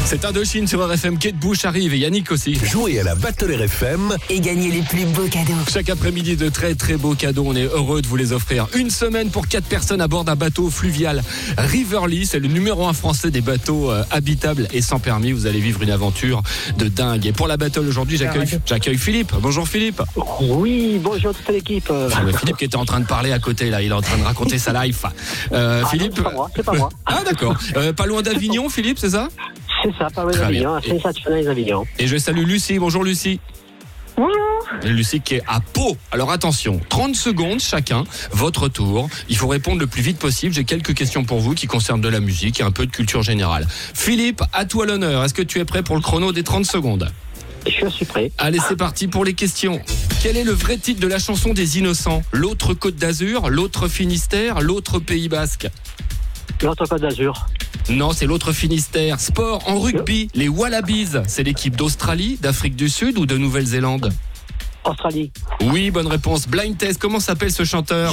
C'est Indochine sur RFM. Kate Bush arrive et Yannick aussi. Jouez à la Battle RFM et gagnez les plus beaux cadeaux. Chaque après-midi, de très très beaux cadeaux. On est heureux de vous les offrir. Une semaine pour 4 personnes à bord d'un bateau fluvial Riverly. C'est le numéro 1 français des bateaux habitables et sans permis. Vous allez vivre une aventure de dingue. Et pour la battle aujourd'hui, j'accueille Philippe. Bonjour Philippe. Oui, bonjour toute l'équipe. Philippe qui était en train de parler à côté là. Il est en train de raconter sa life. Philippe. Non, c'est pas moi. Ah d'accord. Pas loin d'Avignon, Philippe, c'est ça? C'est ça, pas loin d'Avignon, à Saint-Saturnin-les-Avignon. Et je salue Lucie. Bonjour Lucie. Bonjour. Et Lucie qui est à Pau. Alors attention, 30 secondes chacun, votre tour. Il faut répondre le plus vite possible. J'ai quelques questions pour vous qui concernent de la musique et un peu de culture générale. Philippe, à toi l'honneur. Est-ce que tu es prêt pour le chrono des 30 secondes? Je suis prêt. Allez, c'est parti pour les questions. Quel est le vrai titre de la chanson des Innocents? L'autre Côte d'Azur, l'autre Finistère, l'autre Pays Basque? L'autre Côte d'Azur. Non, c'est l'autre Finistère. Sport en rugby, les Wallabies, c'est l'équipe d'Australie, d'Afrique du Sud ou de Nouvelle-Zélande? Australie. Oui, bonne réponse. Blind Test, comment s'appelle ce chanteur?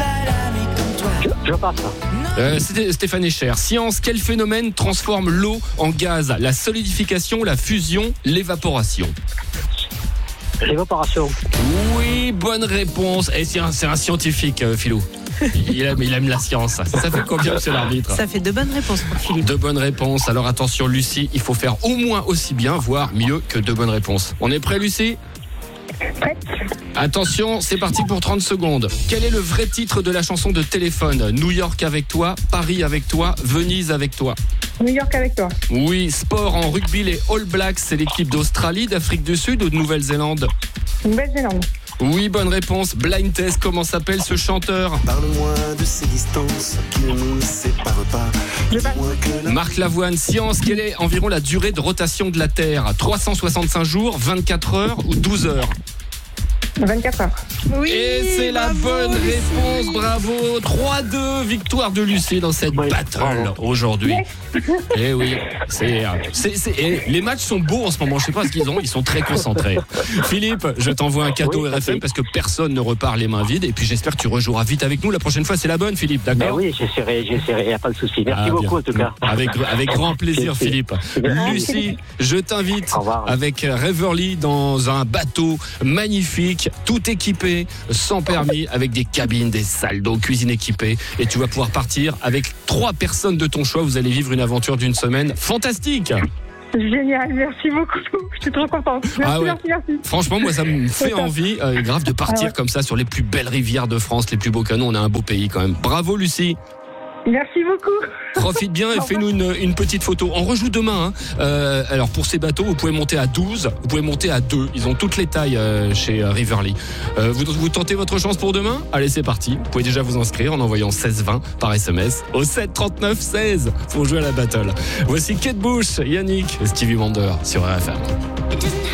Je passe. C'était Stéphane Echer. Science, quel phénomène transforme l'eau en gaz? La solidification, la fusion, l'évaporation? L'évaporation. Oui, bonne réponse. Et c'est un scientifique, Philou. Il aime la science. Ça fait combien, monsieur l'arbitre? Ça fait 2 bonnes réponses pour Philippe. 2 bonnes réponses. Alors attention, Lucie, il faut faire au moins aussi bien, voire mieux que 2 bonnes réponses. On est prêt, Lucie? Prête. Attention, c'est parti pour 30 secondes. Quel est le vrai titre de la chanson de Téléphone? New York avec toi, Paris avec toi, Venise avec toi? New York avec toi. Oui, sport en rugby, les All Blacks, c'est l'équipe d'Australie, d'Afrique du Sud ou de Nouvelle-Zélande? Nouvelle-Zélande. Oui, bonne réponse. Blind Test, comment s'appelle ce chanteur? Parle-moi de ces distances qui ne nous séparent pas. Marc Lavoine. Science, quelle est environ la durée de rotation de la Terre? 365 jours, 24 heures ou 12 heures? 24 heures. Oui, et c'est la bonne réponse, bravo. 3-2, victoire de Lucie dans cette battle aujourd'hui. Et oui, et les matchs sont beaux en ce moment, je sais pas ce qu'ils ont, ils sont très concentrés. Philippe, je t'envoie un cadeau RFM parce que personne ne repart les mains vides et puis j'espère que tu rejoueras vite avec nous. La prochaine fois, c'est la bonne, Philippe, d'accord? Ben oui, j'essaierai, il n'y a pas de souci. Merci beaucoup en tout cas. Avec grand plaisir, Philippe. Lucie, je t'invite avec Riverly dans un bateau magnifique, tout équipé, sans permis, avec des cabines, des salles d'eau, cuisine équipée. Et tu vas pouvoir partir avec 3 personnes de ton choix. Vous allez vivre une aventure d'une semaine fantastique. Génial, merci beaucoup. Je suis trop contente. Merci, merci. Franchement, moi, ça me fait envie grave de partir comme ça sur les plus belles rivières de France, les plus beaux canaux. On a un beau pays quand même. Bravo, Lucie. Merci beaucoup. Profite bien et fais-nous une petite photo. On rejoue demain. Alors pour ces bateaux, vous pouvez monter à 12, vous pouvez monter à 2. Ils ont toutes les tailles chez Riverly. Vous tentez votre chance pour demain? Allez, c'est parti. Vous pouvez déjà vous inscrire en envoyant 1620 par SMS au 7 39 16 pour jouer à la battle. Voici Kate Bush, Yannick et Stevie Wonder sur RFM.